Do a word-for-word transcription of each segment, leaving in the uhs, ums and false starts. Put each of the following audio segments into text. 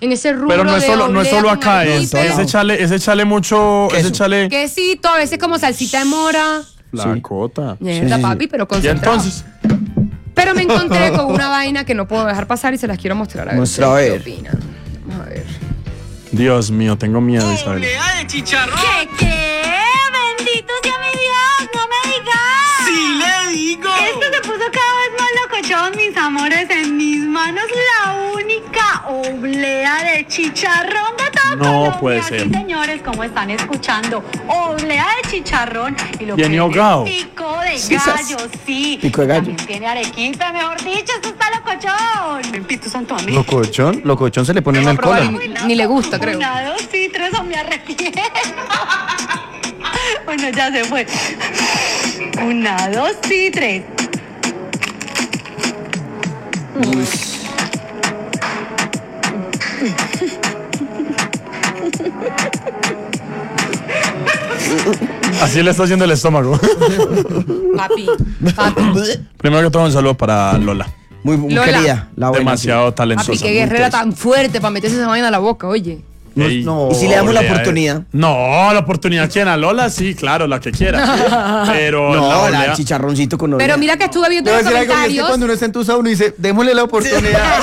en ese rubro. Pero no es solo, de no es oblea solo con acá, es, arequipe. ese chale, ese chale mucho, Queso. ese chale. Quesito, a veces como salsita de mora. La Sí. cota. Mierda, Sí. papi, pero Y concentrado. entonces, Pero me encontré con una vaina que no puedo dejar pasar y se las quiero mostrar. A ver, Muestra, ustedes a ver. ¿qué opinan? Vamos a ver. Dios mío, tengo miedo, Isabel. Oblea de chicharrón. ¿Qué, qué? Bendito sea mi Dios, no me digas. Sí le digo. Esto se puso cada vez más locochón, mis amores. En mis manos la única oblea de chicharrón de todo No Colombia. puede ser. Sí, señores, como están escuchando, oblea de chicharrón y lo Viene que ahogado. es pico de Sí, esas- gallo, sí. pico de gallo. También tiene arequipe, mejor dicho, esto está locochón. Pito Santo Amigo. Locochón, locochón se le pone en el probar cola. y- Ni le gusta, creo. Una, dos y tres, o me arrepiento. Bueno, ya se fue. Una, dos y tres. Así le está haciendo el estómago. Papi, papi. Primero que todo, un saludo para Lola. Muy, muy Lola. querida, la buena. Demasiado Papi, talentosa. qué guerrera tan fuerte para meterse esa vaina a la boca, oye. Ey, No, y si le damos la oblea, oportunidad. eh. No, la oportunidad, ¿quién? A Lola, sí, claro, la que quiera. Pero No, la la oblea- chicharroncito con Pero oblea. mira que estuve viendo los comentarios. uno está entusado, uno dice, démosle la oportunidad.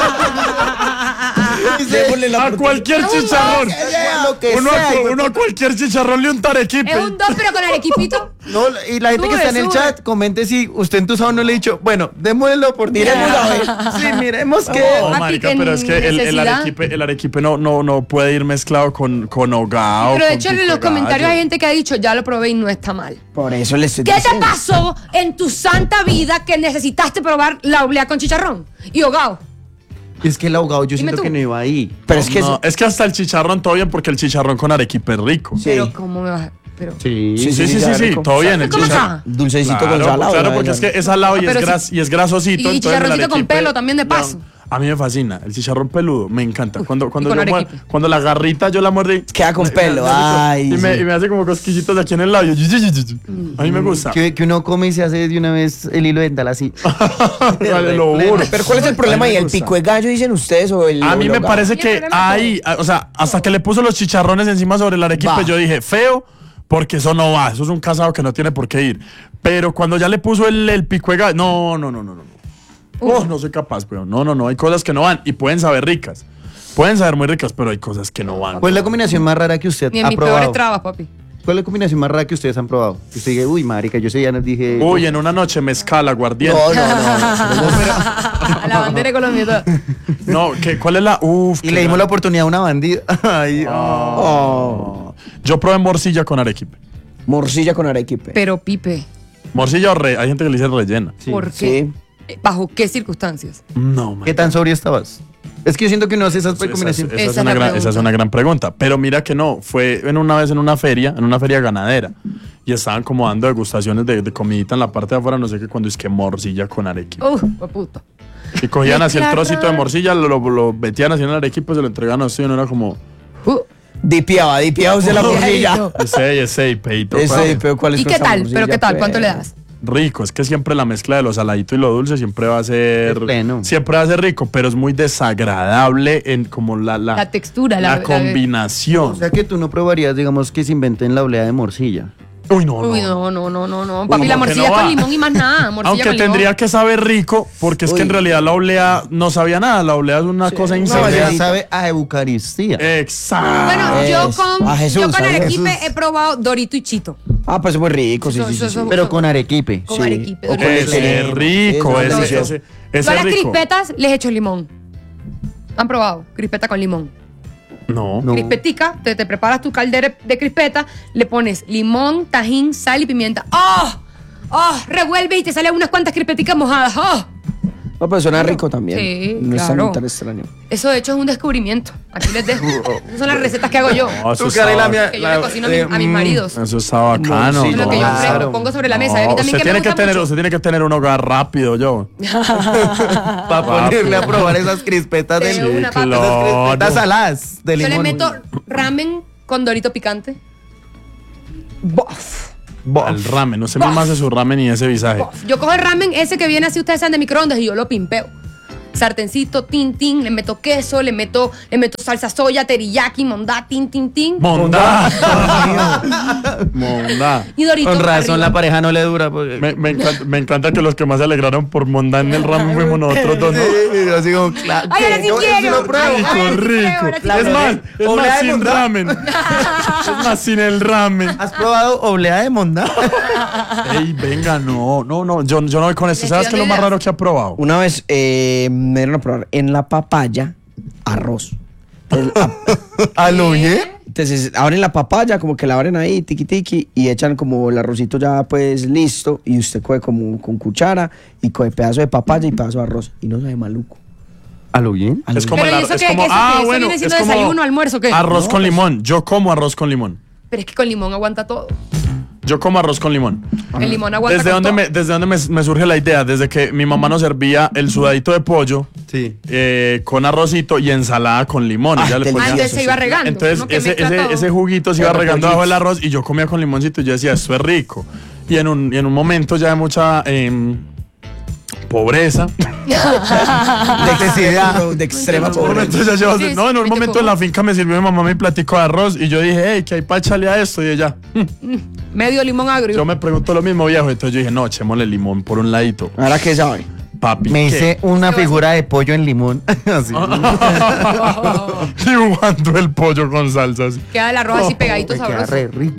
Démosle la a oportunidad. cualquier Es un chicharrón. Que sea lo que Uno, sea, a, hijo de uno a cualquier chicharrón le unta arequipe. Es un dos, pero con arequipito. No, y la gente Sube, que está en el sube. chat, comente si usted entusado no le ha dicho, bueno, démosle la oportunidad. Miremos a ver. Sí, miremos que. No, Papi, marica, que pero es que el, el necesidad. arequipe, el arequipe no, no, no puede ir mezclado con, con hogao. Pero de con hecho en pico los de comentarios gallo. hay gente que ha dicho, ya lo probé y no está mal. Por eso le estoy ¿Qué te diciendo. pasó en tu santa vida que necesitaste probar la oblea con chicharrón y hogao? Es que el ahogado yo Dime siento tú. que no iba ahí. Pero es que No, eso- es que hasta el chicharrón todo bien porque el chicharrón con arequipe es rico. Sí. Pero cómo me vas a... Pero... Sí. Sí, sí, sí, sí, sabe sí, rico. todo bien. El ¿Cómo chicharrón. está? Dulcecito Claro, con salado. claro, ¿no? porque es que es salado y, es Pero gras, si- y es grasosito. y entonces el chicharroncito con arequipe- pelo también de No, paso. a mí me fascina, el chicharrón peludo, me encanta. Cuando, cuando, con yo muer- arequipe. cuando la garrita yo la muerdo y... Queda con me- pelo, me- me- ay, Y me, sí. y me hace como cosquillitos aquí en el labio. A mí me gusta. Que, que uno come y se hace de una vez el hilo dental así. Vale, lo juro. Pero ¿cuál es el problema A mí ahí? me ¿El gusta. pico de gallo dicen ustedes o el A mí me hogao? parece Y el que problema ahí, o sea, hasta que le puso los chicharrones encima sobre el arequipe, Va. yo dije, feo, porque eso no va, eso es un casado que no tiene por qué ir. Pero cuando ya le puso el, el pico de gallo, no, no, no, no, no. no. Oh, no soy capaz, pero no, no, no, hay cosas que no van y pueden saber ricas. Pueden saber muy ricas, pero hay cosas que no van. ¿Cuál es la combinación más rara que usted Ni en ha mis peores probado? trabas, papi. ¿Cuál es la combinación más rara que ustedes han probado? Que usted diga, uy, marica, yo ese día nos dije... Uy, en una noche mezcal, aguardiente. No, no, no. La bandera de Colombia y todo. No, ¿qué, ¿cuál es la? Uf, Y qué le dimos gran- la oportunidad a una bandida. Ay, Oh. Yo probé morcilla con arequipe. Morcilla con arequipe. Pero Pipe, Morcilla o re, hay gente que le dice rellena. ¿por qué? Sí. ¿Bajo qué circunstancias? No, man. ¿Qué tan sobrio estabas? Es que yo siento que uno hace esas Esa, combinaciones. esa Esa es es una la gran, pregunta. esa es una gran pregunta. Pero mira que no, fue en una vez en una feria, en una feria ganadera. Y estaban como dando degustaciones de, de comidita en la parte de afuera, no sé qué, cuando es que morcilla con arequipe. Uf, uh, puto. Y cogían así el Mezclar trocito de raro. morcilla, lo, lo, lo metían así en el arequipe, se lo entregaban así, y uno era como, Uh, Dipiaba, dipiaba usted la morcilla. ese, ese, y peito. Ese, pero ¿cuál es ¿Y qué nuestra tal? morcilla, ¿Pero qué tal? pues? ¿Cuánto le das? Rico, es que siempre la mezcla de lo saladito y lo dulce siempre va a ser Es pleno. siempre va a ser rico, pero es muy desagradable en como la la, La textura, la la- la- combinación. O sea que tú no probarías, digamos, que se inventen la oleada de morcilla. Uy, no, Uy, no. no, no, no, no, no. Papi, Uy, la ¿cómo que morcilla no con va? limón y más nada. Morcilla Aunque con tendría limón. que saber rico, porque es que en Uy. realidad la oblea no sabía nada, la oblea es una cosa La insana. oleada sabe a Eucaristía. Exacto. Bueno, yo Es- con, a Jesús, yo con a arequipe Jesús. he probado Dorito y Chito. Ah, pues es muy rico, sí, Eso- sí, sí, eso- sí. eso- Pero con arequipe. Con Sí. arequipe. O con Dorito. el- Ese es rico, Es ese, delicioso. ese, Yo ese a es las rico. crispetas les echo limón. ¿Han probado? Crispeta con limón. No. No. Crispetica, te, te preparas tu caldera de crispeta, le pones limón, tajín, sal y pimienta. ¡Oh! ¡Oh! Revuelve y te salen unas cuantas crispeticas mojadas. ¡Oh! No, pero suena rico también. Sí, no es claro. tan, tan extraño. Eso de hecho es un descubrimiento. Aquí les dejo. Esas son las recetas que hago yo. No, eso Tú, está Karela, bac- mía, Que yo le cocino a, mi- eh, a mis mm, maridos. Eso está bacano. Sí, Es lo no. que yo claro. ofrezco, pongo sobre la mesa. No, y a mí también usted, que me tiene que gusta tener, mucho. usted tiene que tener un hogar rápido, yo. Para ponerle a probar esas crispetas de Sí, limón. una papa. Esas crispetas saladas de Yo limón. le meto ramen con dorito picante. Bof. Al ramen, no se me hace su ramen y ese visaje. Bof. Yo cojo el ramen ese que viene así, ustedes saben, de microondas y yo lo pimpeo. sartencito, tin, tin, le meto queso, le meto, le meto salsa soya, teriyaki, mondá, tin, tin, tin. Mondá. Mondá. Y Doritos Con razón arriba. la pareja no le dura. Porque... Me, me encanta, me encanta que los que más se alegraron por Mondá en el ramen fuimos nosotros dos, ¿no? Sí, así como, claro. Ay, ahora sí Yo- yo quiero. lo pruebo. Ay, ay, Rico, ahora sí rico. quiero, ahora sí Es quiero. más, es Oblea más de sin Mondá. ramen. Es más sin el ramen. ¿Has probado oblea de mondá? Ey, venga, no, no, no, yo, yo no voy con esto. Les ¿Sabes estoy qué es lo dando más ideas. raro que ha probado? Una vez eh, me dieron a probar en la papaya arroz. El- a- ¿A lo bien? Entonces abren la papaya, como que la abren ahí, tiqui tiqui, y echan como el arrocito ya pues listo, y usted coge como con cuchara y coge pedazo de papaya y pedazo de arroz, y no sabe maluco. ¿A lo bien? A lo Es como Pero el ¿y arroz. eso Es qué- como, qué- eso ah, qué? ¿Eso bueno, viene siendo es como desayuno, almuerzo, qué? Arroz No, con pues- limón. Yo como arroz con limón. Pero es que con limón aguanta todo. Yo como arroz con limón. El limón aguanta ¿Desde con dónde, todo. me, ¿Desde dónde me, me surge la idea? Desde que mi mamá nos servía el sudadito de pollo Sí. eh, con arrocito y ensalada con limón. y Ah, ya le delicioso. ponía- Antes se iba regando. Entonces uno que ese, mezcla ese, todo. ese juguito se iba Pero regando pollitos. bajo el arroz y yo comía con limoncito y yo decía, esto es rico. Y en un, y en un momento ya de mucha em, pobreza, Necesidad. de extrema en un pobreza. momento ya llevas- Sí, no, en un sí, momento te en la finca me sirvió mi mamá mi platico de arroz y yo dije, hey, ¿qué hay para echarle a esto? Y ella, "Mm". Medio limón agrio. Yo me pregunto lo mismo, viejo. Entonces yo dije, no, echémosle limón por un ladito. Ahora que sabe. Papi. Me ¿qué? hice una figura de pollo en limón. Así. Dibujando el pollo con salsas. Queda el arroz así pegadito Me queda sabroso. re rico.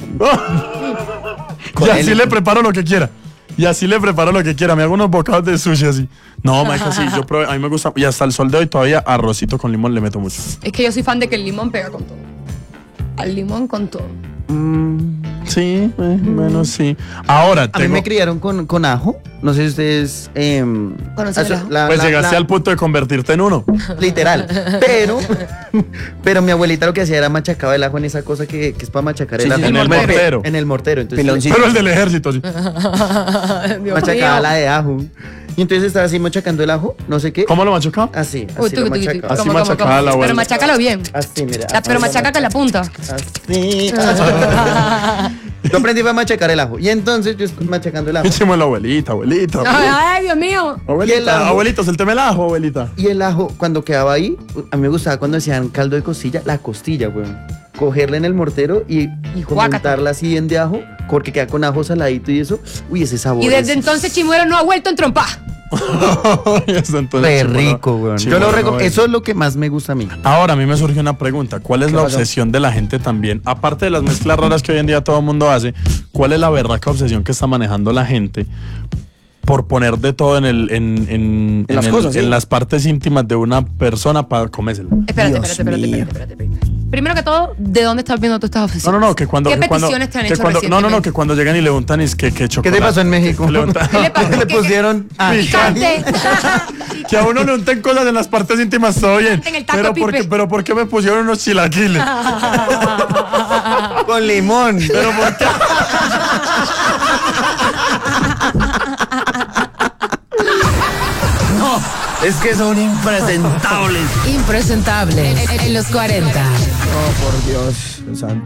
Y así le preparo lo que quiera. Y así le preparo lo que quiera. Me hago unos bocados de sushi así. No, maestro, sí, yo probé. A mí me gusta. Y hasta el sol de hoy todavía arrocito con limón le meto mucho. Es que yo soy fan de que el limón pega con todo. Al limón con todo. Sí, eh, bueno, sí. Ahora, A mí tengo, me criaron con, con ajo. No sé si ustedes. Eh, ¿Conocen el ajo? pues llegaste al punto de convertirte en uno. Literal. Pero, pero mi abuelita lo que hacía era machacaba el ajo en esa cosa que, que es para machacar Sí, el sí, ajo. en el mortero. En el mortero. Entonces, Piloncito. Pero el del ejército, sí. Dios machacaba mío. la de ajo. Y entonces estaba así machacando el ajo, no sé qué. ¿Cómo lo machucaba? Así, Uy, así tucu, lo tucu, tucu. machacaba. Así ¿Cómo, cómo, machacaba cómo? la abuela. Pero machácalo bien. Así, mira. La- pero así lo machaca con la punta. Así. Yo aprendí a machacar el ajo. Y entonces yo estoy machacando el ajo. Echemos la abuelita, abuelita. Ay, ay, Dios mío. Y el Abuelita, ajo. abuelito, suélteme el ajo, abuelita. Y el ajo, cuando quedaba ahí, a mí me gustaba cuando hacían caldo de costilla, la costilla, weón. Cogerla en el mortero y, Y como guácata. untarla así bien de ajo, porque queda con ajo saladito y eso. Uy, ese sabor. Y desde es entonces Chimuelo no ha vuelto en trompa. Y hasta entonces, re chimuelo- rico, weón. Yo chimuelo lo no reco- es. Eso es lo que más me gusta a mí. Ahora, a mí me surgió una pregunta. ¿Cuál es la pasó? obsesión de la gente también? Aparte de las mezclas raras que hoy en día todo el mundo hace, ¿cuál es la berraca obsesión que está manejando la gente por poner de todo en, el, en, en, En las el- cosas, sí. en las partes íntimas de una persona para comérsela? Espérate, Dios espérate, espérate, mío. espérate, espérate, espérate. Primero que todo, ¿de dónde estás viendo tú estas No, oficinas? no, no, que cuando... ¿Qué que cuando- peticiones te han que hecho cuando- No, no, no, recientemente? que cuando llegan y le preguntan es que, que ¿Qué chocolate. te pasó en México? Que le untan- ¿Qué le pasó? Le ¿Qué- pusieron a Picante. que a uno le unten cosas en las partes íntimas, todo bien. En el taco Pero ¿por, qué, pipe. pero ¿por qué me pusieron unos chilaquiles? con limón. Pero ¿por qué? Es que son impresentables. Impresentable en, en los cuarenta. Oh, por Dios, santo.